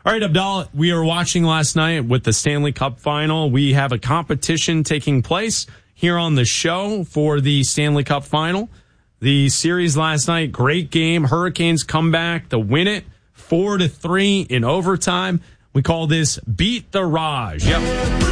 All right, Abdallah, we were watching last night with the Stanley Cup final. We have a competition taking place here on the show for the Stanley Cup final. The series last night, great game. Hurricanes come back to win it 4-3 in overtime. We call this Beat the Raj. Yep.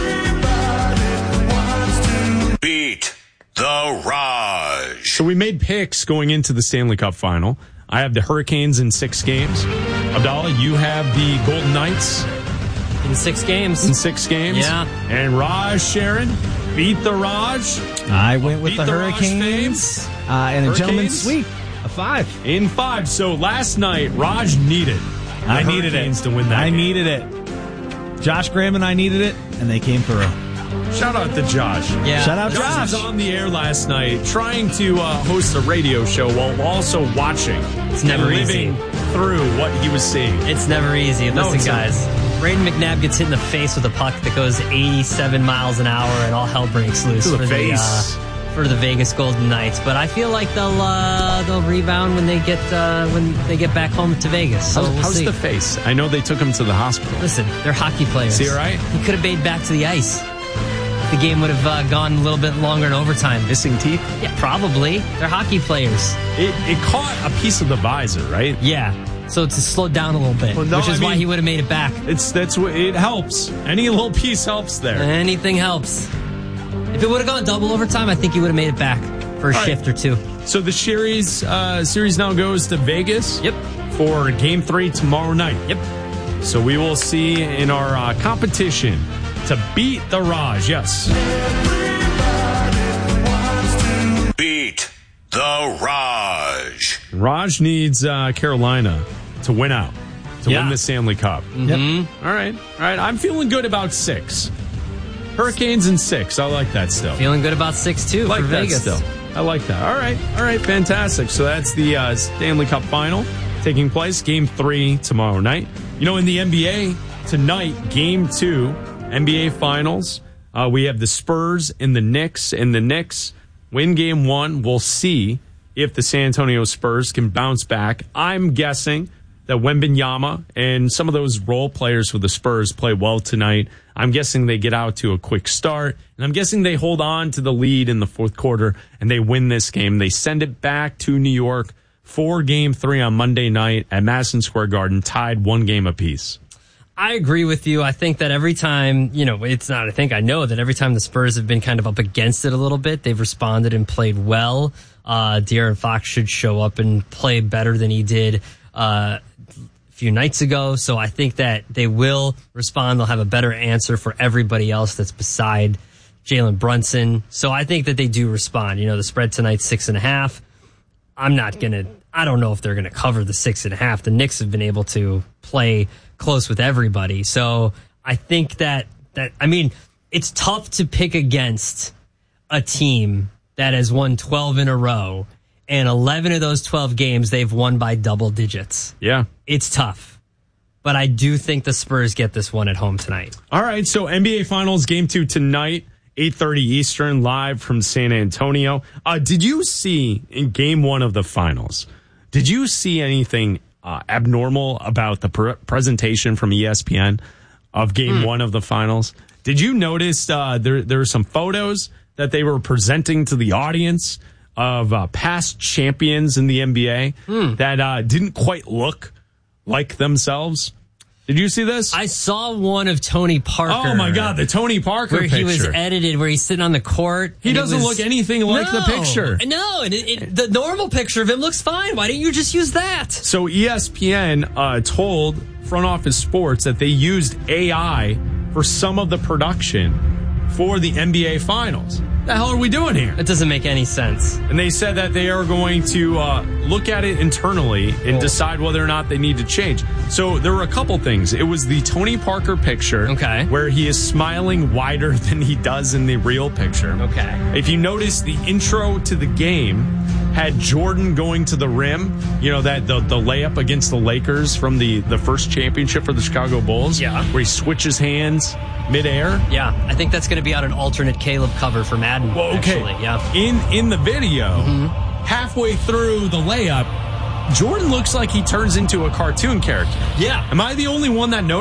Beat the Raj. So we made picks going into the Stanley Cup final. I have the Hurricanes in 6 games. Abdallah, you have the Golden Knights in 6 games. In 6 games. Yeah. And Raj, Sharon, Beat the Raj. I went with the Hurricanes and a gentleman's sweep, a 5. In 5. So last night, Raj needed I needed it to win that I game. needed it. Josh Graham and I needed it, and they came through. Shout out to Josh. Yeah. Shout out Josh Josh. was on the air last night trying to host a radio show while also watching. It's never and living through what he was seeing. It's never easy. No, Listen, it's not. guys. Braden McNabb gets hit in the face with a puck that goes 87 miles an hour, and all hell breaks loose To the face. For the Vegas Golden Knights. But I feel like they'll rebound when they get back home to Vegas. So How's see. the face? I know they took him to the hospital. Listen, they're hockey players. Is he all right? He could have made back to the ice. The game would have gone a little bit longer in overtime. Missing teeth? Yeah, probably. They're hockey players. It caught a piece of the visor, right? Yeah. So to slow down a little bit, Well, no, which is I why mean- he would have made it back. That's what it helps. Any little piece helps there. Anything helps. If it would have gone double overtime, I think he would have made it back for a shift or two. So the series now goes to Vegas. Yep. For Game 3 tomorrow night. Yep. So we will see in our competition to beat the Raj. Yes. Beat the Raj. Raj needs Carolina to win out, to win the Stanley Cup. Yep. All right. I'm feeling good about 6. Hurricanes in 6. I like that still. Feeling good about 6-2 like for that Vegas. still. I like that. All right, fantastic. So that's the Stanley Cup final taking place, Game 3 tomorrow night. You know, in the NBA tonight, Game 2, NBA Finals, we have the Spurs and the Knicks. And the Knicks win Game 1. We'll see if the San Antonio Spurs can bounce back. I'm guessing that Wembanyama and some of those role players for the Spurs play well tonight. I'm guessing they get out to a quick start, and I'm guessing they hold on to the lead in the fourth quarter, and they win this game. They send it back to New York for Game 3 on Monday night at Madison Square Garden, tied 1 game apiece. I agree with you. I think that every time, I know that every time the Spurs have been kind of up against it a little bit, they've responded and played well. De'Aaron Fox should show up and play better than he did a few nights ago. So I think that they will respond. They'll have a better answer for everybody else that's beside Jalen Brunson. So I think that they do respond. The spread tonight's 6.5. I don't know if they're going to cover the 6.5. The Knicks have been able to play close with everybody. So I think that it's tough to pick against a team that has won 12 in a row, and 11 of those 12 games they've won by double digits. Yeah. It's tough. But I do think the Spurs get this one at home tonight. All right, so NBA Finals Game 2 tonight, 8:30 Eastern, live from San Antonio. Did you see in Game 1 of the Finals, did you see anything abnormal about the presentation from ESPN of Game 1 of the Finals? Did you notice there were some photos that they were presenting to the audience of past champions in the NBA that didn't quite look like themselves? Did you see this? I saw one of Tony Parker. Oh, my God, the Tony Parker where picture. he was edited, where he's sitting on the court. He doesn't look anything like the picture. No, the normal picture of him looks fine. Why didn't you just use that? So ESPN told Front Office Sports that they used AI for some of the production for the NBA Finals. What the hell are we doing here? It doesn't make any sense. And they said that they are going to look at it internally and decide whether or not they need to change. So there were a couple things. It was the Tony Parker picture, where he is smiling wider than he does in the real picture. Okay. If you notice, the intro to the game had Jordan going to the rim, that the layup against the Lakers from the first championship for the Chicago Bulls, where he switches hands midair. Yeah, I think that's going to be on an alternate Caleb cover for Madden. Well, okay. Actually, yeah. In the video, halfway through the layup, Jordan looks like he turns into a cartoon character. Yeah. Am I the only one that noticed?